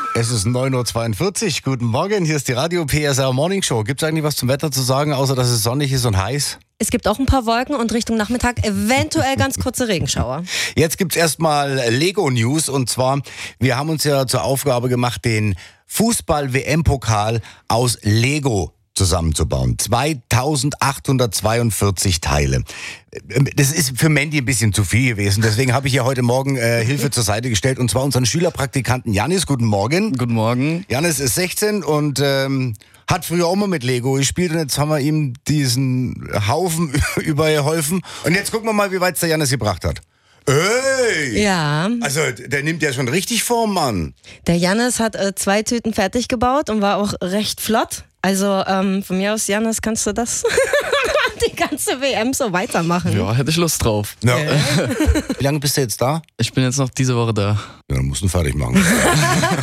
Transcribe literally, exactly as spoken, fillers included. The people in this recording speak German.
Es ist neun Uhr zweiundvierzig. Guten Morgen, hier ist die Radio P S R Morning Show. Gibt es eigentlich was zum Wetter zu sagen, außer dass es sonnig ist und heiß? Es gibt auch ein paar Wolken und Richtung Nachmittag eventuell ganz kurze Regenschauer. Jetzt gibt's erstmal Lego-News und zwar, wir haben uns ja zur Aufgabe gemacht, den Fußball-W M-Pokal aus Lego zusammenzubauen. zweitausendachthundertzweiundvierzig Teile. Das ist für Mandy ein bisschen zu viel gewesen. Deswegen habe ich ihr heute Morgen äh, Hilfe zur Seite gestellt. Und zwar unseren Schülerpraktikanten Janis. Guten Morgen. Guten Morgen. Janis ist sechzehn und ähm, hat früher auch mal mit Lego gespielt. Und jetzt haben wir ihm diesen Haufen übergeholfen. Und jetzt gucken wir mal, wie weit es der Janis gebracht hat. Ey! Ja. Also, der nimmt ja schon richtig Form an. Der Jannis hat äh, zwei Tüten fertig gebaut und war auch recht flott. Also ähm, von mir aus, Jannis, kannst du das die ganze W M so weitermachen? Ja, hätte ich Lust drauf. Ja. Wie lange bist du jetzt da? Ich bin jetzt noch diese Woche da. Ja, dann musst du ihn fertig machen.